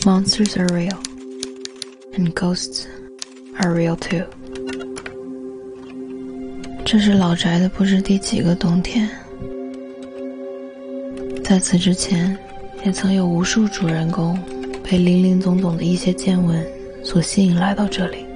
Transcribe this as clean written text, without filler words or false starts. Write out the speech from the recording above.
Monsters are real, and ghosts are real too. 这是老宅的不知第几个冬天，在此之前也曾有无数主人公被林林总总的一些见闻所吸引来到这里。